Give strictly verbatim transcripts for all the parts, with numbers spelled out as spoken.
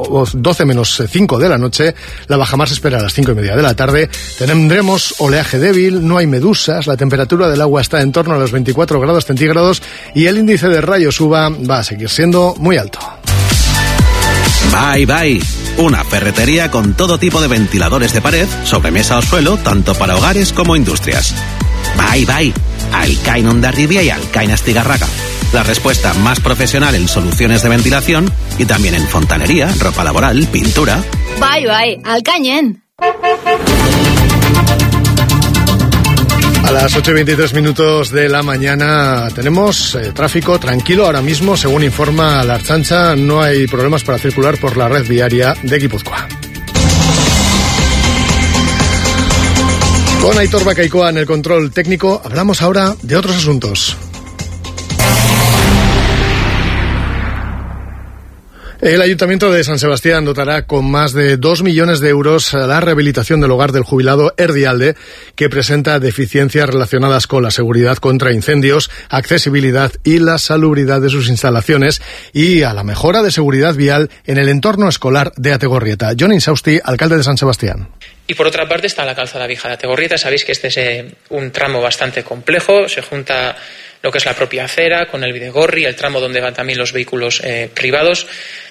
doce menos cinco de la noche. La bajamar se espera a las cinco y media de la tarde. Tendremos oleaje débil, no hay medusas, la temperatura del agua está en torno a los veinticuatro grados centígrados y el índice de rayos U V A va a seguir siendo muy alto. Bye Bye, una ferretería con todo tipo de ventiladores de pared, sobremesa o suelo, tanto para hogares como industrias. Bye Bye, Alcain Hondarribia y Alcain Astigarraga. La respuesta más profesional en soluciones de ventilación y también en fontanería, ropa laboral, pintura. Bye Bye, Alcañen. A las ocho y veintitrés minutos de la mañana tenemos eh, tráfico tranquilo ahora mismo, según informa la Ertzaintza, no hay problemas para circular por la red viaria de Guipúzcoa. Con Aitor Bakaikoa en el control técnico, hablamos ahora de otros asuntos. El Ayuntamiento de San Sebastián dotará con más de dos millones de euros a la rehabilitación del hogar del jubilado Erdialde, que presenta deficiencias relacionadas con la seguridad contra incendios, accesibilidad y la salubridad de sus instalaciones y a la mejora de seguridad vial en el entorno escolar de Ategorrieta. Jon Insausti, alcalde de San Sebastián. Y por otra parte está la calzada vieja de Ategorrieta. Sabéis que este es eh, un tramo bastante complejo. Se junta lo que es la propia acera con el Bidegorri, el tramo donde van también los vehículos eh, privados.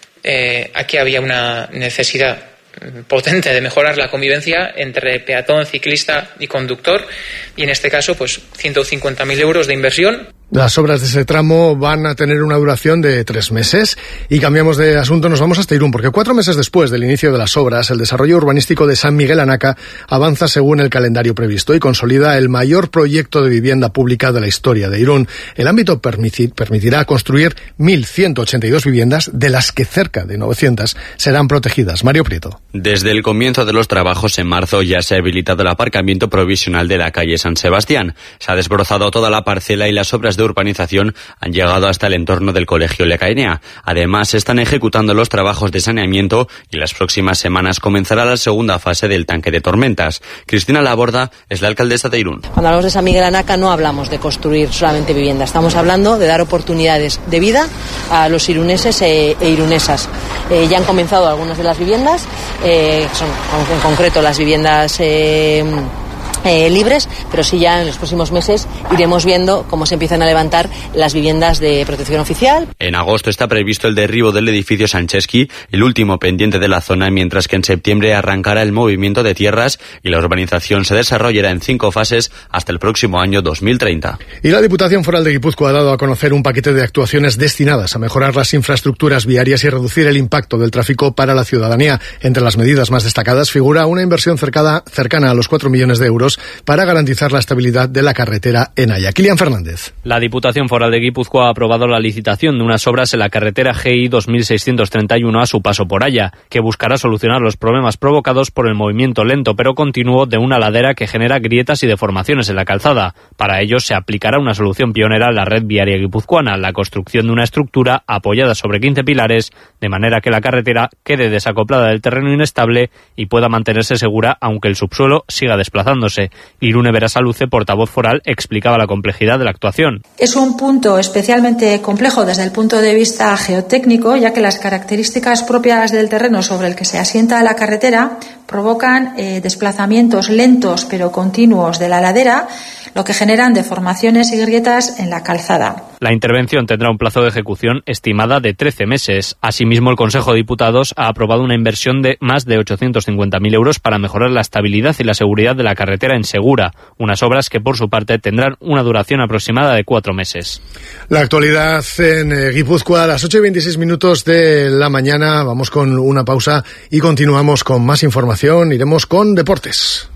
Eh, aquí había una necesidad potente de mejorar la convivencia entre peatón, ciclista y conductor, y en este caso pues ciento cincuenta mil euros de inversión. Las obras de ese tramo van a tener una duración de tres meses y cambiamos de asunto, nos vamos hasta Irún, porque cuatro meses después del inicio de las obras, el desarrollo urbanístico de San Miguel Anaca avanza según el calendario previsto y consolida el mayor proyecto de vivienda pública de la historia de Irún. El ámbito permitirá construir mil ciento ochenta y dos viviendas, de las que cerca de novecientas serán protegidas. Mario Prieto. Desde el comienzo de los trabajos en marzo ya se ha habilitado el aparcamiento provisional de la calle San Sebastián. Se ha desbrozado toda la parcela y las obras de urbanización han llegado hasta el entorno del Colegio Lecainea. Además, se están ejecutando los trabajos de saneamiento y en las próximas semanas comenzará la segunda fase del tanque de tormentas. Cristina Laborda es la alcaldesa de Irún. Cuando hablamos de San Miguel Anaca no hablamos de construir solamente vivienda, estamos hablando de dar oportunidades de vida a los iruneses e, e irunesas. Eh, ya han comenzado algunas de las viviendas, eh, son en concreto las viviendas Eh, Eh, libres, pero sí ya en los próximos meses iremos viendo cómo se empiezan a levantar las viviendas de protección oficial. En agosto está previsto el derribo del edificio Sancheski, el último pendiente de la zona, mientras que en septiembre arrancará el movimiento de tierras y la urbanización se desarrollará en cinco fases hasta el próximo año dos mil treinta. Y la Diputación Foral de Guipúzcoa ha dado a conocer un paquete de actuaciones destinadas a mejorar las infraestructuras viarias y reducir el impacto del tráfico para la ciudadanía. Entre las medidas más destacadas figura una inversión cercana, cercana a los cuatro millones de euros para garantizar la estabilidad de la carretera en Haya. Kilian Fernández. La Diputación Foral de Guipúzcoa ha aprobado la licitación de unas obras en la carretera G I dos mil seiscientos treinta y uno a su paso por Haya, que buscará solucionar los problemas provocados por el movimiento lento pero continuo de una ladera que genera grietas y deformaciones en la calzada. Para ello se aplicará una solución pionera en la red viaria guipuzcoana, la construcción de una estructura apoyada sobre quince pilares, de manera que la carretera quede desacoplada del terreno inestable y pueda mantenerse segura aunque el subsuelo siga desplazándose. Irune Berasaluce, portavoz foral, explicaba la complejidad de la actuación. Es un punto especialmente complejo desde el punto de vista geotécnico, ya que las características propias del terreno sobre el que se asienta la carretera provocan eh, desplazamientos lentos pero continuos de la ladera, lo que generan deformaciones y grietas en la calzada. La intervención tendrá un plazo de ejecución estimada de trece meses. Asimismo, el Consejo de Diputados ha aprobado una inversión de más de ochocientos cincuenta mil euros para mejorar la estabilidad y la seguridad de la carretera en Segura, unas obras que por su parte tendrán una duración aproximada de cuatro meses. La actualidad en eh, Guipúzcoa a las ocho y veintiséis minutos de la mañana. Vamos con una pausa y continuamos con más información. Iremos con deportes.